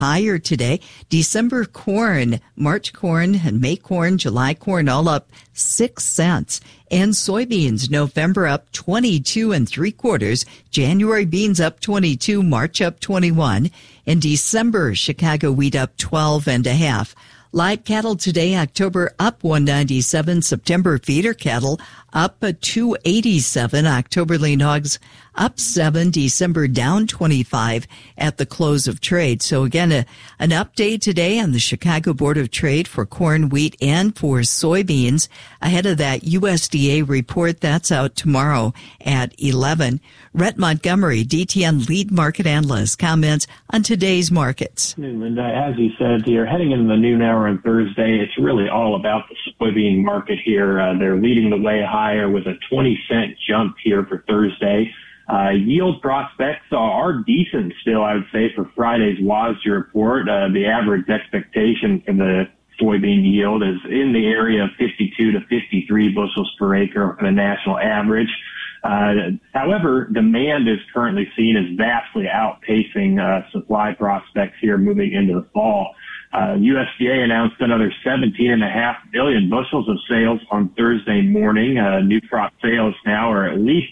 higher today. December corn, March corn and May corn, July corn all up 6 cents. And soybeans, November up 22 3/4. January beans up 22, March up 21. And December Chicago wheat up 12 1/2. Live cattle today, October up 197. September feeder cattle up 287. October lean hogs up 7. December down 25 at the close of trade. So again, an update today on the Chicago Board of Trade for corn, wheat, and for soybeans ahead of that USDA report that's out tomorrow at 11. Rhett Montgomery, DTN lead market analyst, comments on today's markets. Linda, as you said, you're heading into the noon hour on Thursday. It's really all about the soybean market here. They're leading the way higher with a 20-cent jump here for Thursday. Yield prospects are decent still, I would say, for Friday's WASDE report. The average expectation for the soybean yield is in the area of 52 to 53 bushels per acre for the national average. However, demand is currently seen as vastly outpacing supply prospects here moving into the fall. USDA announced another 17.5 million bushels of sales on Thursday morning. New crop sales now are at least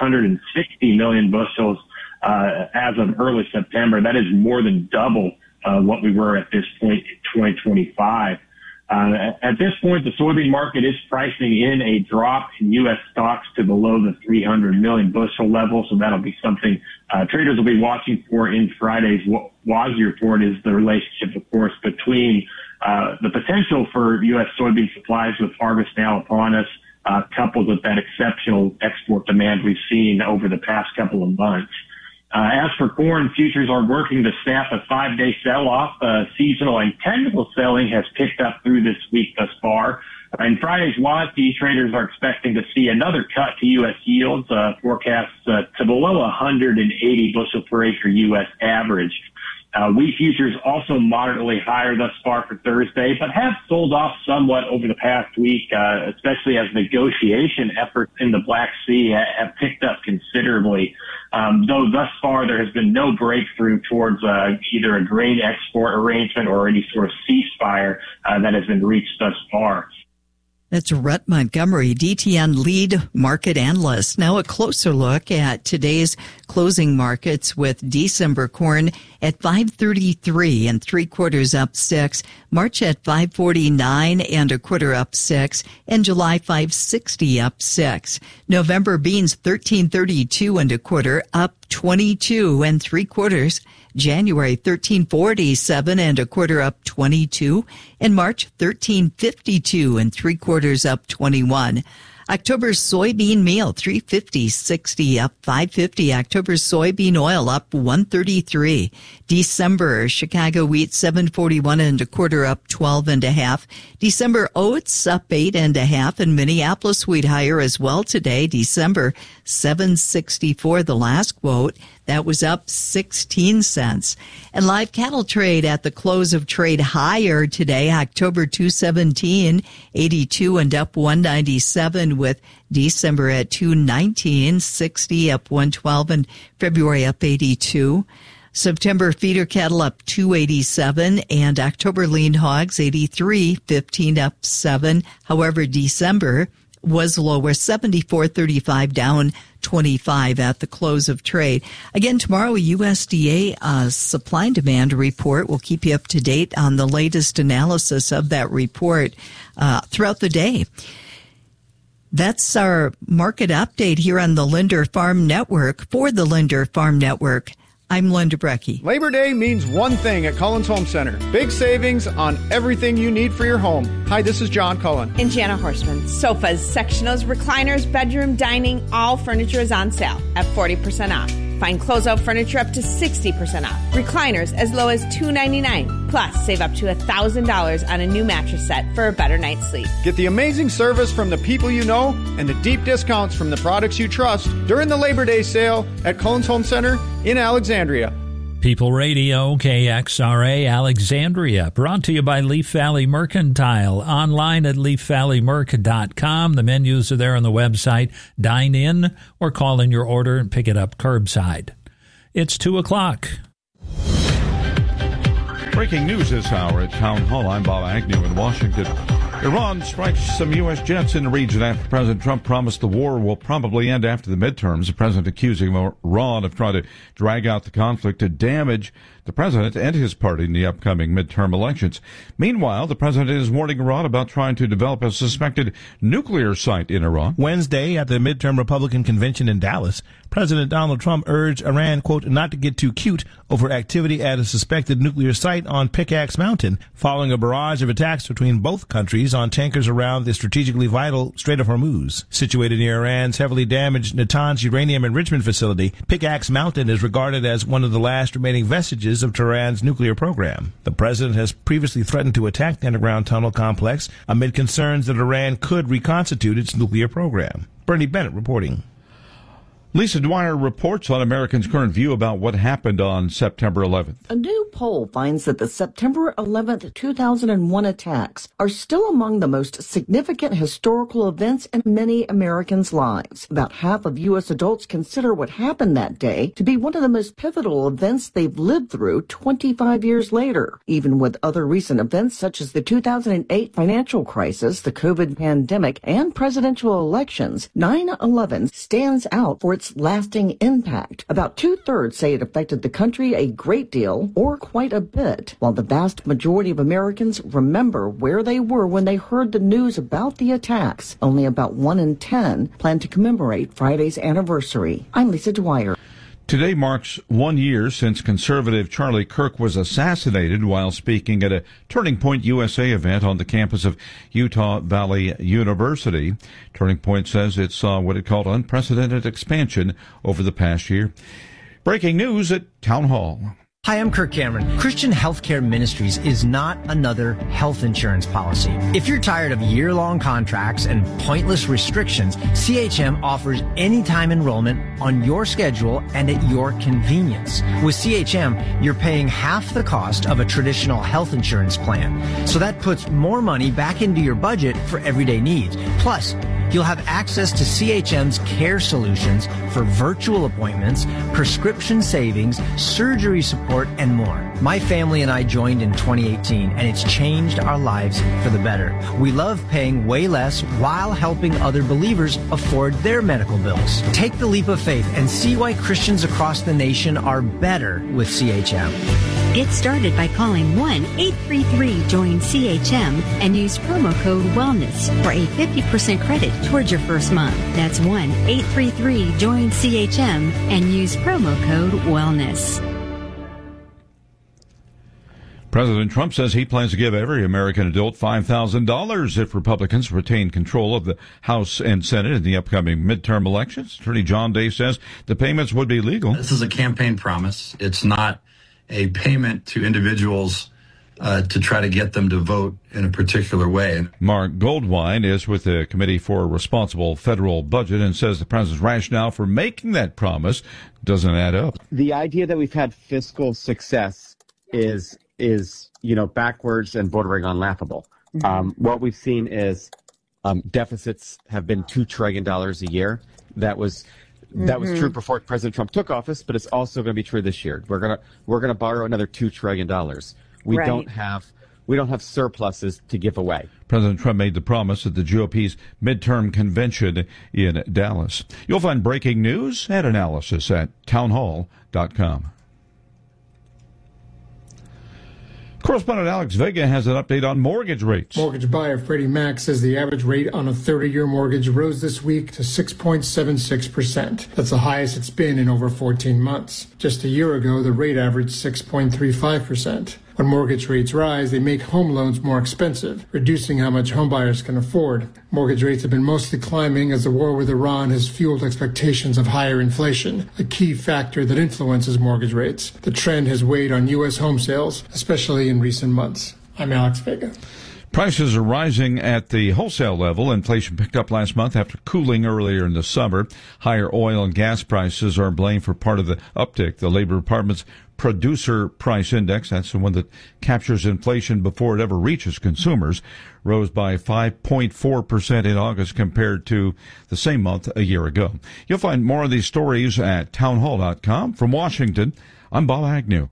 660 million bushels as of early September. That is more than double what we were at this point in 2025. At this point, the soybean market is pricing in a drop in U.S. stocks to below the 300 million bushel level, so that'll be something traders will be watching for in Friday's WASDE report. Is the relationship, of course, between the potential for U.S. soybean supplies with harvest now upon us, coupled with that exceptional export demand we've seen over the past couple of months. As for corn, futures are working to snap a 5-day sell-off. Seasonal and technical selling has picked up through this week thus far. In Friday's WASDE, traders are expecting to see another cut to U.S. yields, forecasts to below 180 bushel per acre U.S. average. Wheat futures also moderately higher thus far for Thursday, but have sold off somewhat over the past week, especially as negotiation efforts in the Black Sea have picked up considerably. Though thus far there has been no breakthrough towards either a grain export arrangement or any sort of ceasefire that has been reached thus far. That's Rhett Montgomery, DTN lead market analyst. Now a closer look at today's closing markets with December corn at 533 3/4 up 6, March at 549 1/4 up 6, and July 560 up 6. November beans 1332 1/4 up 22 3/4. January 1347 1/4 up 22, and March 1352 3/4 up 21. October soybean meal 350.60 up 5.50. October soybean oil up 133. December Chicago wheat 741 1/4 up 12 1/2. December oats up 8 1/2, and Minneapolis wheat higher as well today. December 764 the last quote. That was up 16 cents. And live cattle trade at the close of trade higher today. October 217.82 and up 197, with December at 219.60 up 112, and February up 82. September feeder cattle up 287, and October lean hogs 83.15 up 7. However, December was lower, 74.35 down 25 at the close of trade. Again, tomorrow, a USDA supply and demand report. We'll keep you up to date on the latest analysis of that report throughout the day. That's our market update here on the Linder Farm Network. For the Linder Farm Network, I'm Linda Brecky. Labor Day means one thing at Cullen's Home Center. Big savings on everything you need for your home. Hi, this is John Cullen. And Jana Horstman. Sofas, sectionals, recliners, bedroom, dining, all furniture is on sale at 40% off. Find closeout furniture up to 60% off. Recliners as low as $299. Plus, save up to $1,000 on a new mattress set for a better night's sleep. Get the amazing service from the people you know and the deep discounts from the products you trust during the Labor Day sale at Cullen's Home Center in Alexandria. People Radio, KXRA, Alexandria. Brought to you by Leaf Valley Mercantile. Online at leafvalleymerc.com. The menus are there on the website. Dine in or call in your order and pick it up curbside. It's 2 o'clock. Breaking news this hour at Town Hall. I'm Bob Agnew in Washington. Iran strikes some U.S. jets in the region after President Trump promised the war will probably end after the midterms. The president accusing Iran of trying to drag out the conflict to damage the president and his party in the upcoming midterm elections. Meanwhile, the president is warning Iran about trying to develop a suspected nuclear site in Iran. Wednesday, at the midterm Republican convention in Dallas, President Donald Trump urged Iran, quote, not to get too cute over activity at a suspected nuclear site on Pickaxe Mountain, following a barrage of attacks between both countries on tankers around the strategically vital Strait of Hormuz. Situated near Iran's heavily damaged Natanz uranium enrichment facility, Pickaxe Mountain is regarded as one of the last remaining vestiges of Tehran's nuclear program. The president has previously threatened to attack the underground tunnel complex amid concerns that Iran could reconstitute its nuclear program. Bernie Bennett reporting. Lisa Dwyer reports on Americans' current view about what happened on September 11th. A new poll finds that the September 11th, 2001 attacks are still among the most significant historical events in many Americans' lives. About half of U.S. adults consider what happened that day to be one of the most pivotal events they've lived through 25 years later. Even with other recent events such as the 2008 financial crisis, the COVID pandemic, and presidential elections, 9/11 stands out for its lasting impact. About 2/3 say it affected the country a great deal or quite a bit, while the vast majority of Americans remember where they were when they heard the news about the attacks. Only about 1 in 10 plan to commemorate Friday's anniversary. I'm Lisa Dwyer. Today marks 1 year since conservative Charlie Kirk was assassinated while speaking at a Turning Point USA event on the campus of Utah Valley University. Turning Point says it saw what it called unprecedented expansion over the past year. Breaking news at Town Hall. Hi, I'm Kirk Cameron. Christian Healthcare Ministries is not another health insurance policy. If you're tired of year-long contracts and pointless restrictions, CHM offers anytime enrollment on your schedule and at your convenience. With CHM, you're paying half the cost of a traditional health insurance plan. So that puts more money back into your budget for everyday needs. Plus, you'll have access to CHM's care solutions for virtual appointments, prescription savings, surgery support, and more. My family and I joined in 2018, and it's changed our lives for the better. We love paying way less while helping other believers afford their medical bills. Take the leap of faith and see why Christians across the nation are better with CHM. Get started by calling 1-833-JOIN-CHM and use promo code WELLNESS for a 50% credit towards your first month. That's 1-833-JOIN-CHM and use promo code WELLNESS. President Trump says he plans to give every American adult $5,000 if Republicans retain control of the House and Senate in the upcoming midterm elections. Attorney John Day says the payments would be legal. This is a campaign promise. It's not a payment to individuals to try to get them to vote in a particular way. Mark Goldwine is with the Committee for a Responsible Federal Budget and says the president's rationale for making that promise doesn't add up. The idea that we've had fiscal success is backwards and bordering on laughable. What we've seen is deficits have been $2 trillion a year. That was true before President Trump took office, but it's also going to be true this year. We're gonna borrow another $2 trillion. We don't have surpluses to give away. President Trump made the promise at the GOP's midterm convention in Dallas. You'll find breaking news and analysis at townhall.com. Correspondent Alex Vega has an update on mortgage rates. Mortgage buyer Freddie Mac says the average rate on a 30-year mortgage rose this week to 6.76%. That's the highest it's been in over 14 months. Just a year ago, the rate averaged 6.35%. When mortgage rates rise, they make home loans more expensive, reducing how much homebuyers can afford. Mortgage rates have been mostly climbing as the war with Iran has fueled expectations of higher inflation, a key factor that influences mortgage rates. The trend has weighed on U.S. home sales, especially in recent months. I'm Alex Vega. Prices are rising at the wholesale level. Inflation picked up last month after cooling earlier in the summer. Higher oil and gas prices are blamed for part of the uptick. The Labor Department's Producer Price Index, that's the one that captures inflation before it ever reaches consumers, rose by 5.4% in August compared to the same month a year ago. You'll find more of these stories at townhall.com. From Washington, I'm Bob Agnew.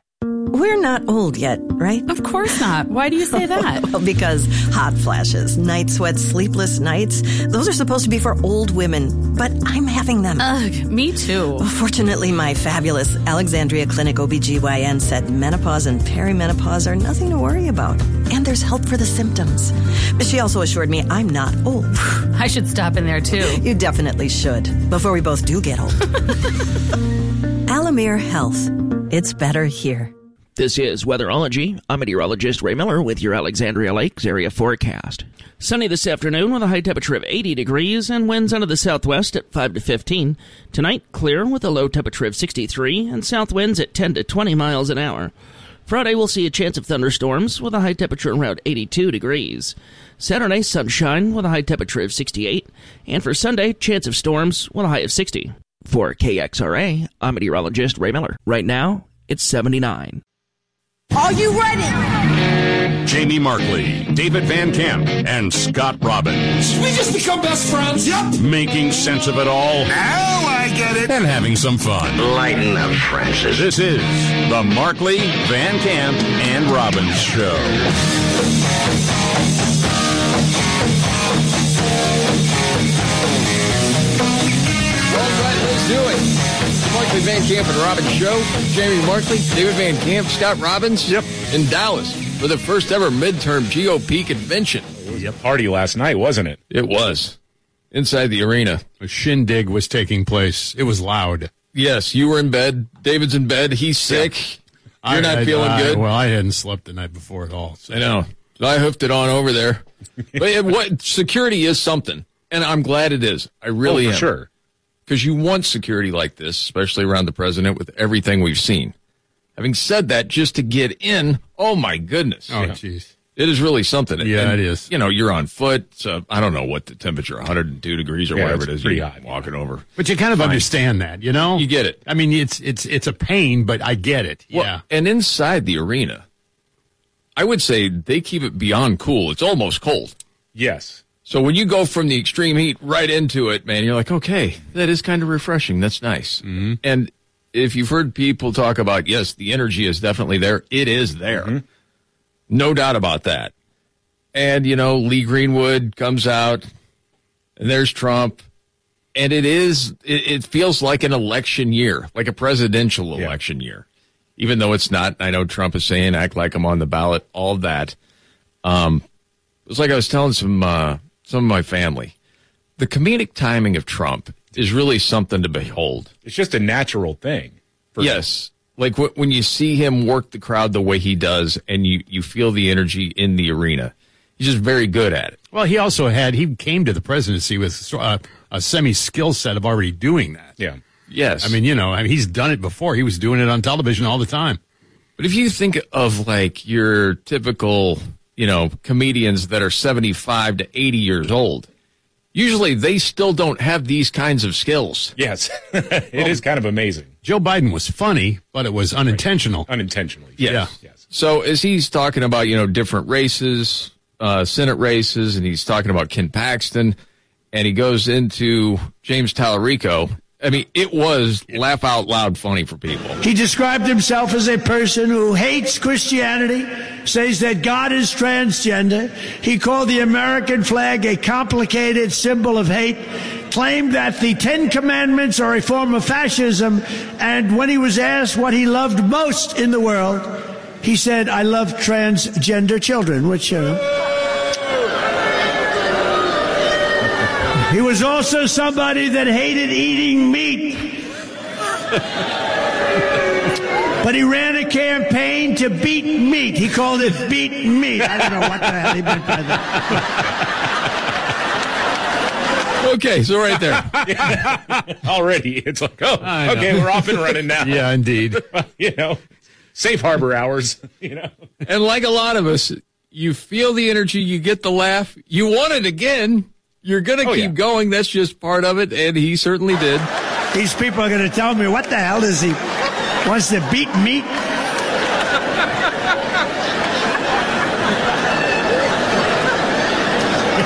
We're not old yet, right? Of course not. Why do you say that? Well, because hot flashes, night sweats, sleepless nights, those are supposed to be for old women, but I'm having them. Ugh, me too. Fortunately, my fabulous Alexandria Clinic OBGYN said menopause and perimenopause are nothing to worry about, and there's help for the symptoms. She also assured me I'm not old. I should stop in there too. You definitely should, before we both do get old. Alamere Health. It's better here. This is Weatherology. I'm meteorologist Ray Miller with your Alexandria Lakes area forecast. Sunny this afternoon with a high temperature of 80 degrees and winds out of the southwest at 5 to 15. Tonight, clear with a low temperature of 63 and south winds at 10 to 20 miles an hour. Friday, we'll see a chance of thunderstorms with a high temperature around 82 degrees. Saturday, sunshine with a high temperature of 68. And for Sunday, chance of storms with a high of 60. For KXRA, I'm meteorologist Ray Miller. Right now, it's 79. Are you ready? Jamie Markley, David Van Camp, and Scott Robbins. We just become best friends. Yep. Making sense of it all. Now I get it. And having some fun. Lighten up, Francis. This is the Markley, Van Camp, and Robbins Show. All right, let's do it. Markley, Van Camp, and Robbins Show. Jamie Markley, David Van Camp, Scott Robbins. Yep. In Dallas for the first ever midterm GOP convention. It was a party last night, wasn't it? It was. Inside the arena. A shindig was taking place. It was loud. Yes, you were in bed. David's in bed. He's sick. Yeah. You're not feeling good. Well, I hadn't slept the night before at all. So. I know. So I hoofed it on over there. But what security is something, and I'm glad it is. I really am. For sure. Because you want security like this, especially around the president with everything we've seen. Having said that, just to get in, oh my goodness. Oh, jeez. It is really something. Yeah, it is. You know, you're on foot, so I don't know what the temperature, 102 degrees or whatever it is. Pretty you're hot. Walking over. But you kind of understand that, you know? You get it. I mean, it's a pain, but I get it. Well, yeah. And inside the arena, I would say they keep it beyond cool. It's almost cold. Yes. So when you go from the extreme heat right into it, man, you're like, okay, that is kind of refreshing. That's nice. Mm-hmm. And if you've heard people talk about, yes, the energy is definitely there. It is there. Mm-hmm. No doubt about that. And, you know, Lee Greenwood comes out, and there's Trump. And it feels like an election year, like a presidential election year, even though it's not. I know Trump is saying, act like I'm on the ballot, all that. It was like I was telling some of my family. The comedic timing of Trump is really something to behold. It's just a natural thing. Yes. Like when you see him work the crowd the way he does and you feel the energy in the arena, he's just very good at it. Well, he came to the presidency with a semi-skill set of already doing that. Yeah. Yes. I mean, he's done it before. He was doing it on television all the time. But if you think of like your typical, comedians that are 75 to 80 years old, usually they still don't have these kinds of skills. Yes. It is kind of amazing. Joe Biden was funny, but it was unintentional. Right. Unintentionally. Yes. Yeah. Yes. So as he's talking about, different races, Senate races, and he's talking about Ken Paxton, and he goes into James Tallarico. I mean, it was laugh out loud funny for people. He described himself as a person who hates Christianity, says that God is transgender. He called the American flag a complicated symbol of hate, claimed that the Ten Commandments are a form of fascism, and when he was asked what he loved most in the world, he said, I love transgender children, which, He was also somebody that hated eating meat. But he ran a campaign to beat meat. He called it Beat Meat. I don't know what the hell he meant by that. Okay, so right there. Already, it's like, okay, we're off and running now. Yeah, indeed. Safe harbor hours, And like a lot of us, you feel the energy, you get the laugh, you want it again. You're going to keep going. That's just part of it, and he certainly did. These people are going to tell me, what the hell does he wants to beat meat?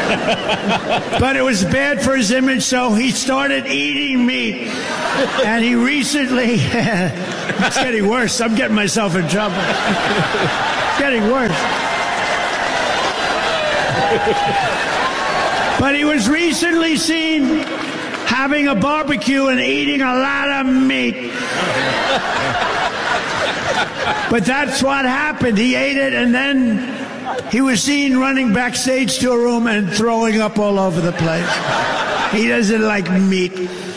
But it was bad for his image, so he started eating meat. And he recently, it's getting worse. I'm getting myself in trouble. It's getting worse. But he was recently seen having a barbecue and eating a lot of meat. But that's what happened. He ate it, and then he was seen running backstage to a room and throwing up all over the place. He doesn't like meat.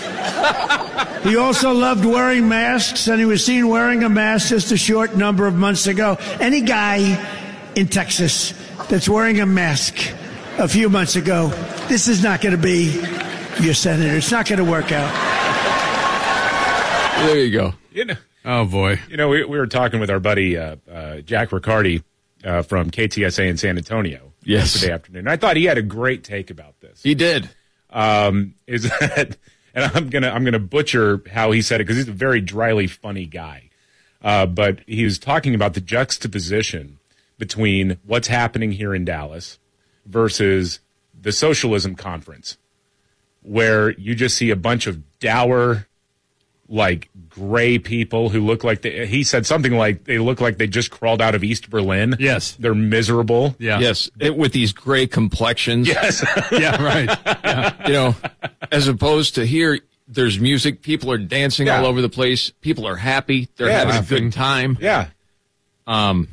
He also loved wearing masks, and he was seen wearing a mask just a short number of months ago. Any guy in Texas that's wearing a mask a few months ago, this is not going to be your senator. It's not going to work out. There you go. Oh, boy. We were talking with our buddy Jack Riccardi from KTSA in San Antonio yesterday afternoon. I thought he had a great take about this. He did. Is that, and I'm gonna butcher how he said it because he's a very dryly funny guy. But he was talking about the juxtaposition between what's happening here in Dallas versus the socialism conference, where you just see a bunch of dour, like gray people who look like he said something like they look like they just crawled out of East Berlin. Yes. They're miserable. Yeah. Yes. With these gray complexions. Yes. Yeah, right. Yeah. As opposed to here, there's music. People are dancing all over the place. People are happy. They're having a good time. Yeah. I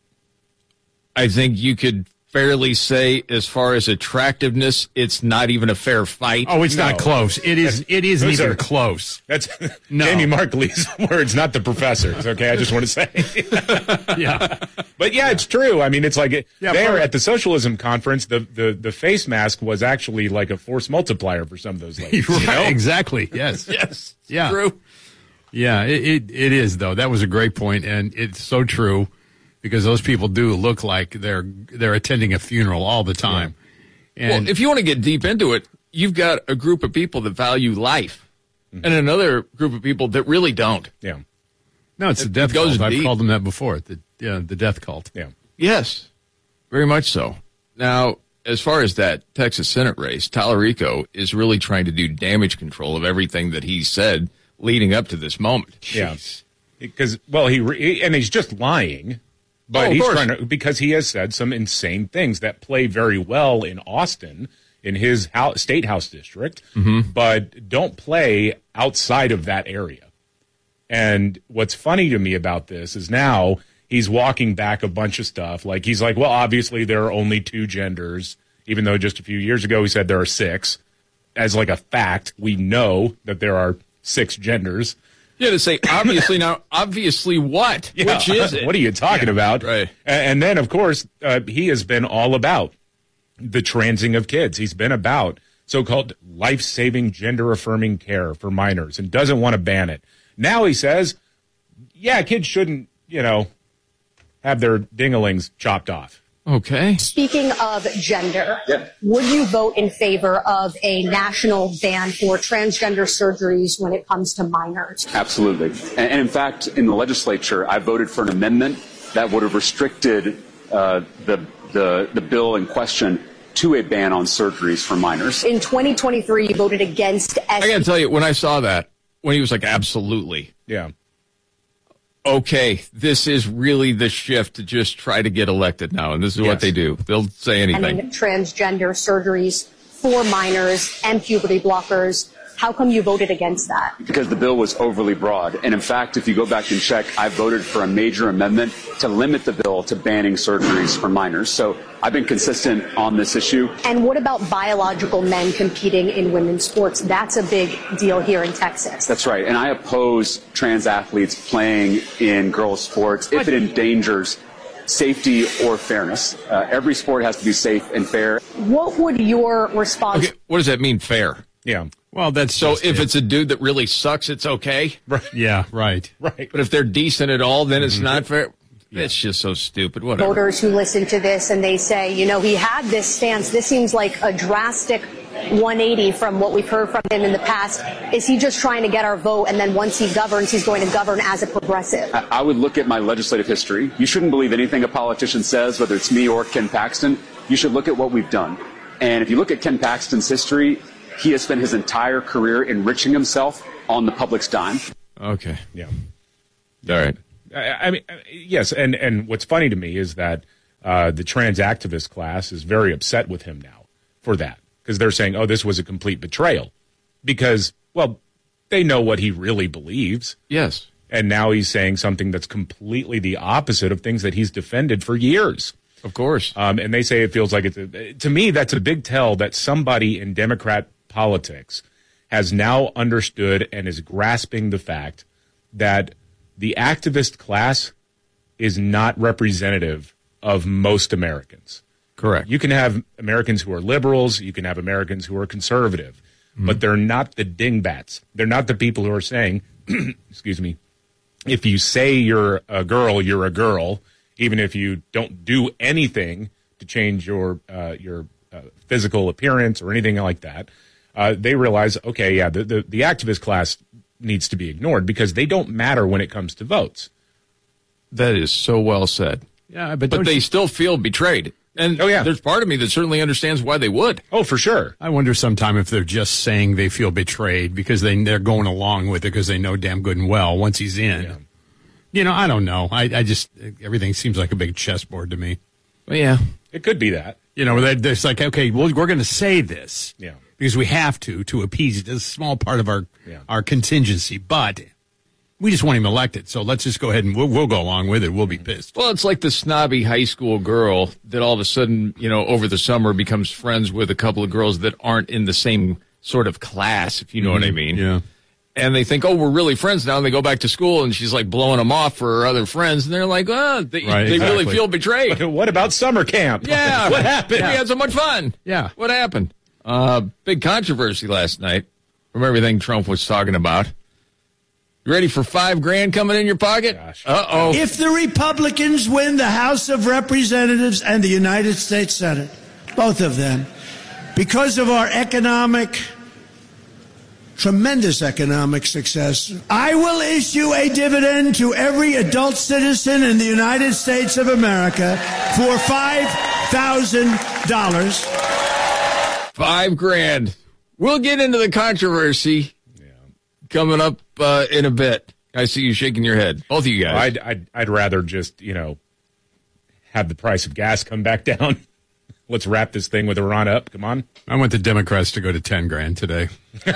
think you could fairly say, as far as attractiveness, it's not even a fair fight. Oh, it's not close. It isn't even close. That's Jamie Markley's words, not the professor's. Okay, I just want to say. Yeah, but yeah, it's true. I mean, it's like there at the socialism conference, the face mask was actually like a force multiplier for some of those ladies. Right, exactly. Yes. Yes. Yeah. True. Yeah, it is though. That was a great point, and it's so true. Because those people do look like they're attending a funeral all the time. Yeah. And if you want to get deep into it, you've got a group of people that value life and another group of people that really don't. Yeah. No, it's the death cult. I've called them that before. The death cult. Yeah. Yes, very much so. Now, as far as that Texas Senate race, Tallarico is really trying to do damage control of everything that he said leading up to this moment. Yeah. Because, he's just lying. But he's trying to, because he has said some insane things that play very well in Austin, in his state house district, but don't play outside of that area. And what's funny to me about this is now he's walking back a bunch of stuff. Like he's like, well, obviously there are only 2 genders, even though just a few years ago he said there are 6. As like a fact, we know that there are 6 genders. Yeah, to say, obviously, now, obviously what? Yeah. Which is it? What are you talking about? Right. And then, of course, he has been all about the transing of kids. He's been about so-called life-saving, gender-affirming care for minors and doesn't want to ban it. Now he says, yeah, kids shouldn't, have their dingalings chopped off. Okay. Speaking of gender, would you vote in favor of a national ban for transgender surgeries when it comes to minors? Absolutely. And in fact, in the legislature, I voted for an amendment that would have restricted the bill in question to a ban on surgeries for minors. In 2023, you voted against I got to tell you, when I saw that, when he was like, absolutely. Yeah. Okay, this is really the shift to just try to get elected now, and this is what they do. They'll say anything. Transgender surgeries for minors and puberty blockers. How come you voted against that? Because the bill was overly broad. And in fact, if you go back and check, I voted for a major amendment to limit the bill to banning surgeries for minors. So I've been consistent on this issue. And what about biological men competing in women's sports? That's a big deal here in Texas. That's right. And I oppose trans athletes playing in girls' sports if it endangers safety or fairness. Every sport has to be safe and fair. What would your response... Okay, what does that mean, fair? Yeah. Well, that's so if it's a dude that really sucks, it's okay. Right. Yeah, right. Right. But if they're decent at all, then it's not fair. Yeah. It's just so stupid. Whatever. Voters who listen to this and they say, he had this stance. This seems like a drastic 180 from what we've heard from him in the past. Is he just trying to get our vote, and then once he governs, he's going to govern as a progressive? I would look at my legislative history. You shouldn't believe anything a politician says, whether it's me or Ken Paxton. You should look at what we've done. And if you look at Ken Paxton's history, he has spent his entire career enriching himself on the public's dime. Okay. Yeah. All right. I mean, yes, and what's funny to me is that the trans activist class is very upset with him now for that, because they're saying, oh, this was a complete betrayal, because, well, they know what he really believes. Yes. And now he's saying something that's completely the opposite of things that he's defended for years. Of course. And they say it feels like to me, that's a big tell that somebody in Democrat politics has now understood and is grasping the fact that the activist class is not representative of most Americans. Correct. You can have Americans who are liberals, you can have Americans who are conservative, but they're not the dingbats. They're not the people who are saying, excuse me, if you say you're a girl, you're a girl, even if you don't do anything to change your physical appearance or anything like that. They realize, okay, yeah, the activist class needs to be ignored because they don't matter when it comes to votes. That is so well said. Yeah, but they still feel betrayed. And there's part of me that certainly understands why they would. Oh, for sure. I wonder sometime if they're just saying they feel betrayed because they're going along with it because they know damn good and well once he's in. Yeah. You know, I don't know. I just, everything seems like a big chessboard to me. Well, yeah. It could be that. You know, it's like, okay, well, we're going to say this. Yeah. Because we have to appease a small part of our contingency, but we just want him elected. So let's just go ahead and we'll go along with it. We'll be pissed. Well, it's like the snobby high school girl that all of a sudden, you know, over the summer becomes friends with a couple of girls that aren't in the same sort of class, if you know what I mean. Yeah. And they think, oh, we're really friends now. And they go back to school and she's like blowing them off for her other friends. And they're like, oh, they really feel betrayed. What about summer camp? Yeah. What happened? We had so much fun. Yeah. What happened? Big controversy last night from everything Trump was talking about. You ready for $5,000 coming in your pocket? Uh-oh. If the Republicans win the House of Representatives and the United States Senate, both of them, because of our tremendous economic success, I will issue a dividend to every adult citizen in the United States of America for $5,000. $5,000. We'll get into the controversy coming up in a bit. I see you shaking your head. Both of you guys. I'd rather just, have the price of gas come back down. Let's wrap this thing with a run up. Come on. I want the Democrats to go to $10,000 today.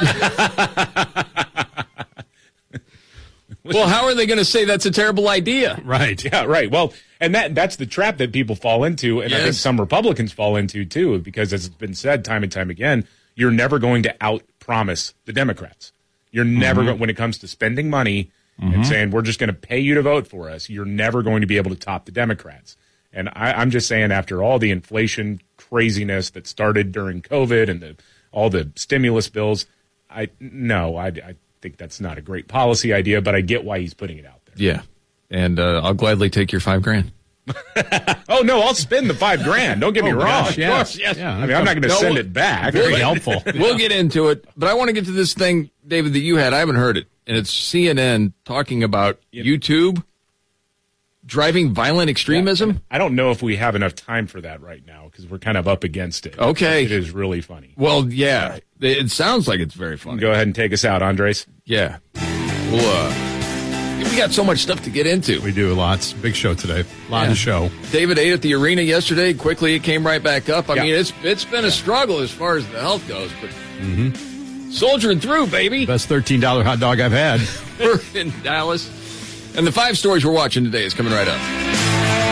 Well, how are they going to say that's a terrible idea? Right. Yeah, right. Well, and that's the trap that people fall into, and I think some Republicans fall into, too, because as it's been said time and time again, you're never going to out-promise the Democrats. You're never going, when it comes to spending money and saying, we're just going to pay you to vote for us, you're never going to be able to top the Democrats. And I'm just saying, after all the inflation craziness that started during COVID and all the stimulus bills, I think that's not a great policy idea, but I get why he's putting it out there. Yeah. And I'll gladly take your $5,000. Oh, no, I'll spend the $5,000. Don't get me wrong. Gosh, yes. Of course, yes. Yeah, I mean, I'm not going to send it back. Very helpful. We'll get into it. But I want to get to this thing, David, that you had. I haven't heard it. And it's CNN talking about YouTube driving violent extremism. Yeah, I don't know if we have enough time for that right now because we're kind of up against it. Okay. It is really funny. Well, yeah. It sounds like it's very funny. Go ahead and take us out, Andres. Yeah. We got so much stuff to get into. We do lots. Big show today. Lot of show. David ate at the arena yesterday. Quickly, it came right back up. I mean, it's been a struggle as far as the health goes, but soldiering through, baby. Best $13 hot dog I've had. We're in Dallas. And the 5 stories we're watching today is coming right up.